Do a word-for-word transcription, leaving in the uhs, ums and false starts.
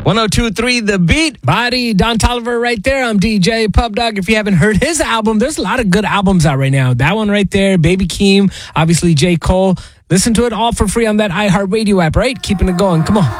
one oh two point three The Beat. Body, Don Tolliver right there. I'm D J Pub Dog. If you haven't heard his album, there's a lot of good albums out right now. That one right there, Baby Keem, obviously J. Cole. Listen to it all for free on that iHeartRadio app, right? Keeping it going. Come on.